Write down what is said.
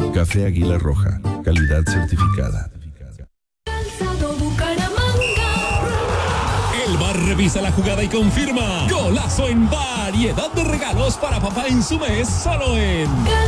Café Águila Roja, calidad certificada. El bar revisa la jugada y confirma. Golazo en variedad de regalos para papá en su mes, solo en